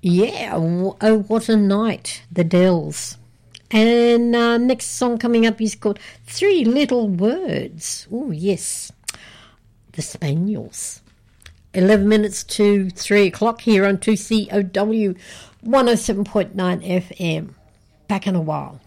Yeah, Oh What a Night, the Dells. And next song coming up is called Three Little Words. Oh, yes, the Spaniels. 11 minutes to 3 o'clock here on 2COW 107.9 FM. Back in a while.